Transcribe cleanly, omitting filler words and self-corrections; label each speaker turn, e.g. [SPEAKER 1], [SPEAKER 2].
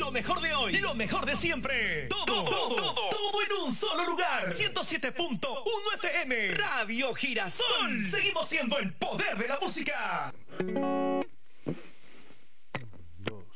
[SPEAKER 1] Lo mejor de hoy, lo mejor de siempre. Todo en un solo lugar. 107.1 FM. Radio Girasol. Seguimos siendo el poder de la música.